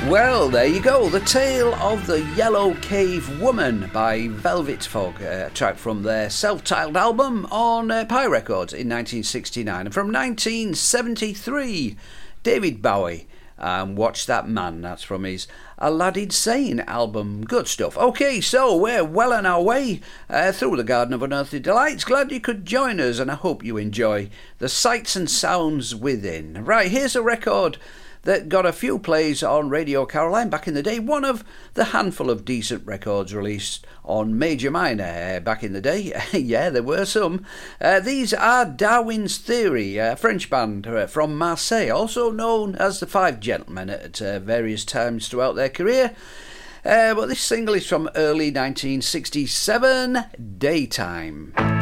Well, there you go. The Tale of the Yellow Cave Woman by Velvet Fog, a track from their self-titled album on Pye Records in 1969. And from 1973, David Bowie, Watch That Man. That's from his Aladdin Sane album. Good stuff. Okay, so we're well on our way through the Garden of Unearthly Delights. Glad you could join us, and I hope you enjoy the sights and sounds within. Right, here's a record that got a few plays on Radio Caroline back in the day. One of the handful of decent records released on Major Minor back in the day. Yeah, there were some. These are Darwin's Theory, a French band from Marseille, also known as the Five Gentlemen at various times throughout their career. But this single is from early 1967, Daytime.